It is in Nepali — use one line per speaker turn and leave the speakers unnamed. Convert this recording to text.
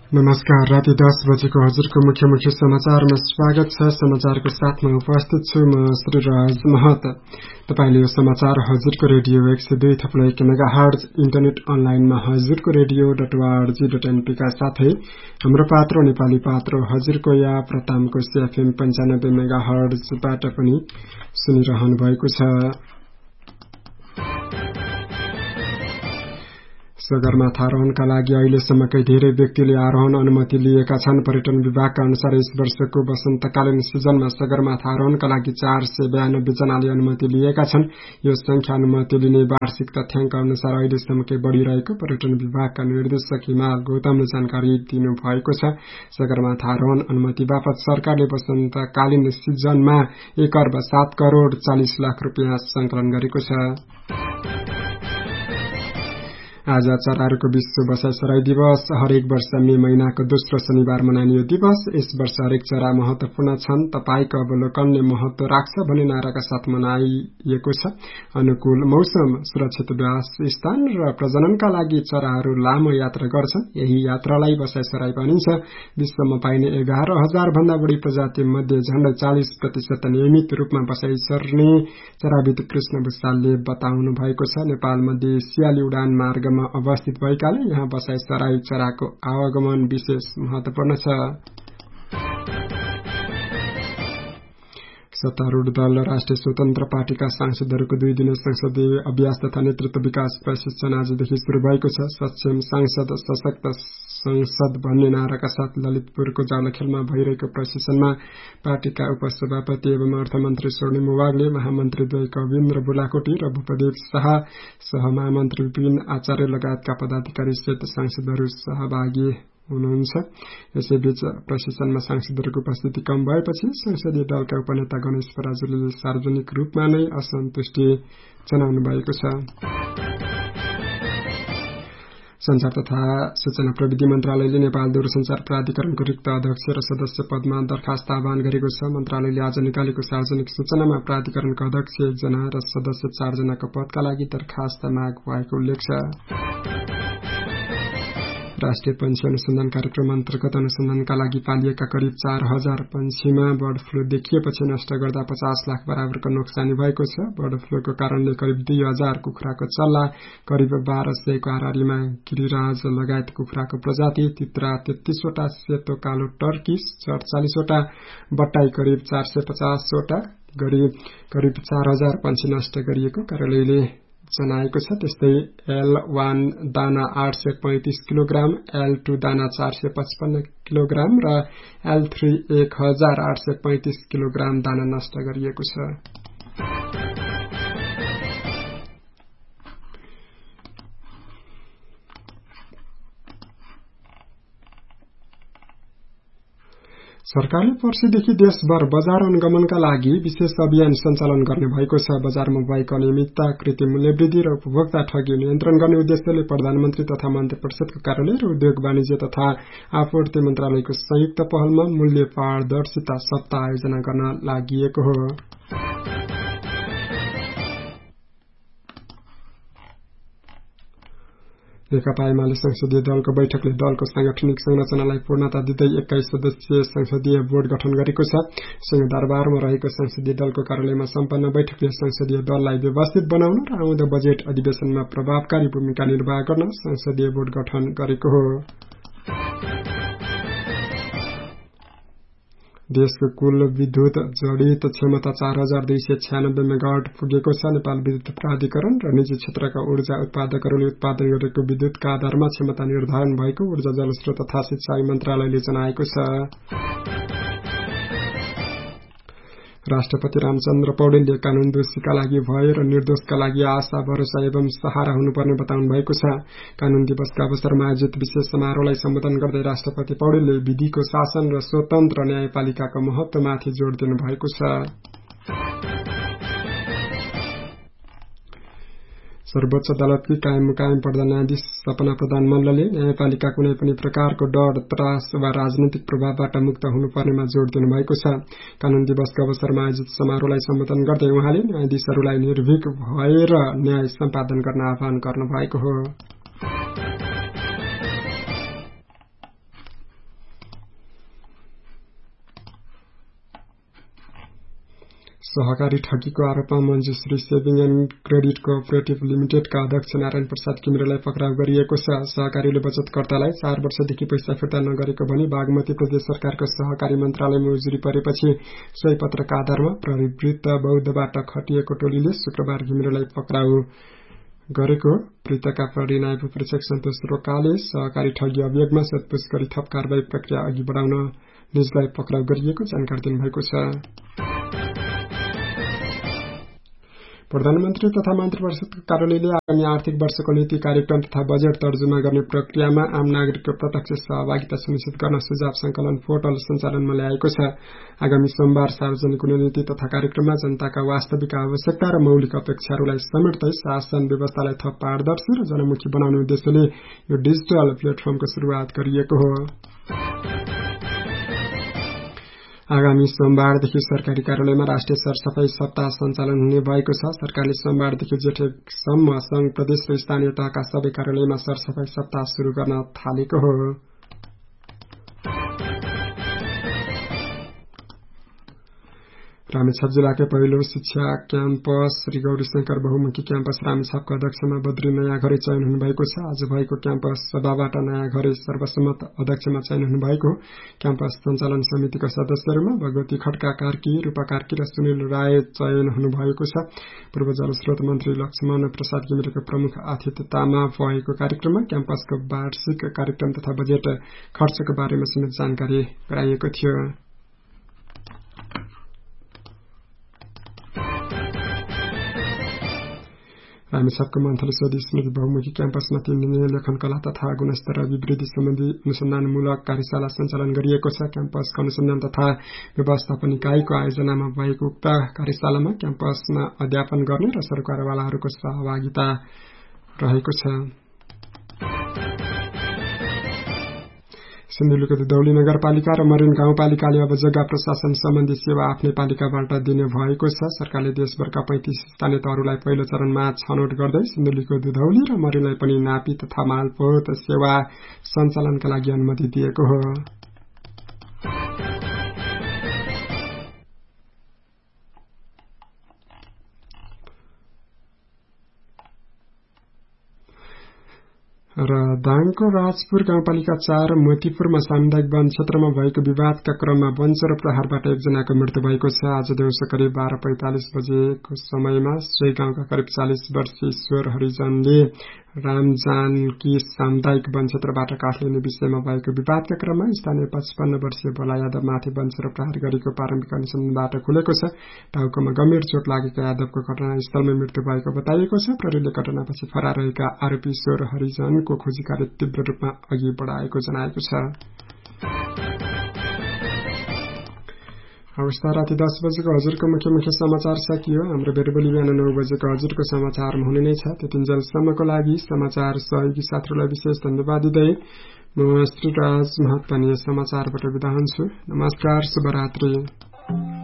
नमस्कार, राति 10 बजेको हजुरको मुख्य समाचारमा स्वागत छ। समाचारको साथमा उपस्थित छु म श्रीराज महत। तपाईले यो समाचार हजुरको रेडियो 102.1 मेगाहर्ज इन्टरनेट अनलाइनमा हजुरको रेडियो.org.np का साथै हाम्रो पात्रो नेपाली पात्रो हजुरको या प्रतामको CFM 95 मेगाहर्जबाट पनि सुनिरहनु भएको छ। सगरमाथा आरोहणका लागि अहिलेसम्मकै धेरै व्यक्तिले आरोहण अनुमति लिएका छन्। पर्यटन विभागका अनुसार यस वर्षको वसन्तकालीन सिजनमा सगरमाथा आरोहणका लागि 492 जनाले अनुमति लिएका छन्। यो संख्या अनुमति लिने वार्षिक तथ्याङ्क अनुसार अहिलेसम्मकै बढ़िरहेको पर्यटन विभागका निर्देशक हिमाल गौतमले जानकारी दिनुभएको छ। सगरमाथा आरोहण अनुमति बापत सरकारले वसन्तकालीन सिजनमा 1 अर्ब 7 करोड़ 40 लाख रुपियाँ संकलन गरेको छ। आज चराहरूको विश्व बसाइसराई दिवस। हरेक वर्ष मे महिनाको दोस्रो शनिबार मनाइने यो दिवस यस वर्ष हरेक चरा महत्वपूर्ण छन्, तपाईको अवलोकनले महत्व राख्छ भन्ने नाराका साथ मनाइएको छ। अनुकूल मौसम, सुरक्षित वासस्थान र प्रजननका लागि चराहरू लामो यात्रा गर्छन्। यही यात्रालाई बसाइसराई भनिन्छ। विश्वमा पाइने 11,000 भन्दा बढी प्रजाति मध्ये झण्डै 40% नियमित रूपमा बसाइ सर्ने चराविद कृष्ण भुषालले बताउनु भएको छ। नेपाल मध्ये एसियाली उडान मार्गमा अवस्थित भएकाले यहाँ बसाइसराई चराको आवागमन विशेष महत्वपूर्ण छ। सत्तारूढ़ दल र राष्ट्रिय स्वतन्त्र पार्टीका सांसदहरूको 2 दिने संसदीय अभ्यास तथा नेतृत्व विकास प्रशिक्षण आजदेखि शुरू भएको छ। सक्षम सांसद सशक्त संसद भन्ने नाराका साथ ललितपुरको जावलाखेलमा भइरहेको प्रशिक्षणमा पार्टीका उपसभापति एवं अर्थमन्त्री स्वर्णिम वाग्ले, महामन्त्रीद्वय कविन्द्र बुलाकोटी र भूपदेव शाह, सहमहामन्त्री विपिन आचार्य लगायतका पदाधिकारी सहित सांसदहरू सहभागी हुनुहुन्छ। यसैबीच प्रशिक्षणमा सांसदहरूको उपस्थिति कम भएपछि संसदीय दलका उपनेता गणेश पराजुलीले सार्वजनिक रूपमा नै असन्तुष्टि जनाउनु भएको छ। संचार तथा सूचना प्रविधि मन्त्रालयले नेपाल दूरसञ्चार प्राधिकरणको रिक्त अध्यक्ष र सदस्य पदमा दरखास्त आह्वान गरेको छ। मन्त्रालयले आज निकालेको सार्वजनिक सूचनामा प्राधिकरणका अध्यक्ष 1 जना र सदस्य 4 जनाको पदका लागि दरखास्त माग भएको उल्लेख छ। राष्ट्रिय पंक्षी अनुसन्धान कार्यक्रम अन्तर्गत अनुसन्धानका लागि पालिएका करिब 4,000 पंक्षीमा बर्ड फ्लू देखिएपछि नष्ट गर्दा 50 लाख बराबरको नोक्सानी भएको छ। बर्ड फ्लूको कारणले करिब 2,000 कुखुराको चल्ला, करिब 1,200 को आरारीमा गिरिराज लगायत कुखुराको प्रजाति, तित्रा 33 वटा, सेतो कालो टर्की 48 वटा, बट्टाई करिब 450 वटा गरी करिब 4,000 पंक्षी नष्ट गरिएको कार्यालयले जनाएको छ। त्यस्तै L1 दाना 835 किलोग्राम, L2 दाना 455 किलोग्राम र L3 1,835 किलोग्राम दाना नष्ट गरिएको छ। सरकारले पर्सिदेखि देशभर बजार अनुगमनका लागि विशेष अभियान सञ्चालन गर्ने भएको छ। बजारमा भएको अनियमितता, कृत्रिम मूल्यवृद्धि र उपभोक्ता ठगी नियन्त्रण गर्ने उद्देश्यले प्रधानमन्त्री तथा मन्त्री परिषदको कार्यालय र उद्योग वाणिज्य तथा आपूर्ति मन्त्रालयको संयुक्त पहलमा मूल्य पारदर्शिता सप्ताह आयोजना गर्न लागिएको हो। नेकपा एमाले संसदीय दलको बैठकले दलको सांगठनिक संरचनालाई पूर्णता दिँदै 21 सदस्यीय संसदीय बोर्ड गठन गरेको छ। सिंहदरबारमा रहेको संसदीय दलको कार्यालयमा सम्पन्न बैठकले संसदीय दललाई व्यवस्थित बनाउन र आउँदो बजेट अधिवेशनमा प्रभावकारी भूमिका निर्वाह गर्न संसदीय बोर्ड गठन गरेको हो। देशको कुल विद्युत जडित क्षमता 4,296 मेगावाट पुगेको छ। नेपाल विद्युत प्राधिकरण र निजी क्षेत्रका ऊर्जा उत्पादकहरूले उत्पादन गरेको विद्युतका आधारमा क्षमता निर्धारण भएको ऊर्जा जलस्रोत तथा सिंचाई मन्त्रालयले जनाएको छ। राष्ट्रपति रामचन्द्र पौडेलले कानून दोषीका लागि भय र निर्दोषका लागि आशा, भरोसा एवं सहारा हुनुपर्ने बताउनु भएको छ। कानून दिवसका अवसरमा आयोजित विशेष समारोहलाई सम्बोधन गर्दै राष्ट्रपति पौडेलले विधिको शासन र स्वतन्त्र न्यायपालिकाको महत्वमाथि जोड़ दिनु भएको छ। सर्वोच्च अदालतकी कायम मुकायम पर्दा न्यायाधीश सपना प्रधान मल्लले न्यायपालिका कुनै पनि प्रकारको डर, त्रास वा राजनीतिक प्रभावबाट मुक्त हुनुपर्नेमा जोड़ दिनुभएको छ। कानून दिवसको अवसरमा आयोजित समारोहलाई सम्बोधन गर्दै उहाँले न्यायाधीशहरूलाई निर्भीक भएर न्याय सम्पादन गर्न आह्वान गर्नुभएको हो। सहकारी ठगीको आरोपमा Manjushree saving and credit cooperative लिमिटेडका अध्यक्ष नारायण प्रसाद किमिरेलाई पक्राउ गरिएको छ। सहकारीले बचतकर्तालाई 4 वर्षदेखि पैसा फिर्ता नगरेको भनी बागमती प्रदेश सरकारको सहकारी मन्त्रालयमा उजुरी परेपछि सोही पत्रका आधारमा प्रवृत्त बौद्धबाट खटिएको टोलीले शुक्रबार घिमिरेलाई पक्राउ गरेको वृत्तका प्रहरी नायब परीक्षक सन्तोष रोकाले सहकारी ठगी अभियोगमा सोधपुछ गरी थप कारबाही प्रक्रिया अघि बढाउन निजलाई पक्राउ गरिएको जानकारी दिनुभएको छ। प्रधानमन्त्री तथा मन्त्रीपरिषदको कार्यालयले आगामी आर्थिक वर्षको नीति कार्यक्रम तथा बजेट तर्जुमा गर्ने प्रक्रियामा आम नागरिकको प्रत्यक्ष सहभागिता सुनिश्चित गर्न सुझाव संकलन पोर्टल सञ्चालनमा ल्याएको छ। आगामी सोमबार सार्वजनिक हुने नीति तथा कार्यक्रममा जनताका वास्तविक आवश्यकता र मौलिक अपेक्षाहरूलाई समेट्दै शासन व्यवस्थालाई थप पारदर्शी र जनमुखी बनाउने उद्देश्यले यो डिजिटल प्लेटफर्मको शुरूआत गरिएको हो। आगामी सोमबारदेखि सरकारी कार्यालयमा राष्ट्रिय सरसफाई सप्ताह सञ्चालन हुने भएको छ। सरकारले सोमबारदेखि जेठसम्म संघ प्रदेश र स्थानीय तहका सबै कार्यालयमा सरसफाई सप्ताह शुरू गर्न थालेको हो। रामेछाप जिल्लाकै पहिलो शिक्षा क्याम्पस श्री गौरीशंकर बहुमुखी क्याम्पस रामेछापको अध्यक्षमा बद्री नयाँ घरे चयन हुनुभएको छ। आज भएको क्याम्पस सभाबाट नयाँ घरे सर्वसम्मत अध्यक्षमा चयन हुनुभएको हो। क्याम्पस सञ्चालन समितिको सदस्यहरूमा भगवती खड्का कार्की, रूपा कार्की र सुनिल राय चयन हुनुभएको छ। पूर्व जलस्रोत मन्त्री लक्ष्मण प्रसाद घिमिरेको प्रमुख आतिथ्यतामा भएको कार्यक्रममा क्याम्पसको वार्षिक कार्यक्रम तथा बजेट खर्चको बारेमा समेत जानकारी गराइएको थियो। रामेछापको मन्थली स्मृति बहुमुखी क्याम्पसमा 3 दिने लेखन कला तथा गुणस्तर अभिवृद्धि सम्बन्धी अनुसन्धानमूलक कार्यशाला सञ्चालन गरिएको छ। क्याम्पसको अनुसन्धान तथा व्यवस्थापन इकाइको आयोजनामा भएको उक्त कार्यशालामा क्याम्पसमा अध्यापन गर्ने र सरकारवालाहरूको सहभागिता रहेको छ। सिन्धुलीको दुधौली नगरपालिका र मरिन गाउँपालिकाले अब जग्गा प्रशासन सम्बन्धी सेवा आफ्नै पालिकाबाट दिने भएको छ। सरकारले देशभरका 35 स्थानीय तहहरूलाई पहिलो चरणमा छनौट गर्दै सिन्धुलीको दुधौली र मरिनलाई पनि नापी तथा मालपोत सेवा सञ्चालनका लागि अनुमति दिएको हो। र दाङको राजपुर गाउँपालिका 4 मोतीपुरमा सामुदायिक वन क्षेत्रमा भएको विवादका क्रममा वनचोर प्रहारबाट एकजनाको मृत्यु भएको छ। आज दिउँसो करिब 12:45 बजेको समयमा सोही गाउँका करिब 40 वर्षीय ईश्वर हरिजनले रामजानकी सामुदायिक वन क्षेत्रबाट काठ लिने विषयमा भएको विवादका क्रममा स्थानीय 55 वर्षीय भोला यादवमाथि वनचोर प्रहार गरेको प्रारम्भिक अनुसन्धानबाट खुलेको छ। टाउकोमा गम्भीर चोट लागेको यादवको घटनास्थलमै मृत्यु भएको बताइएको छ। प्रहरीले घटनापछि फरार रहेका आरोपी ईश्वर हरिजनको खोजी कार्य तीव्र रूपमा अघि बढाएको जनाएको छ। अवस्था राति 10 बजेको हजुरको मुख्य समाचार सकियो। हाम्रो बेरबोली बिहान 9 बजेको हजुरको समाचारमा हुने नै छ। त्यतिन्जेलसम्मको लागि समाचार सहयोगी साथीहरूलाई विशेष धन्यवाद दिँदै म श्रीराज महत्त्वनीय समाचारबाट बिदा हुन्छु। नमस्कार, शुभरात्रि।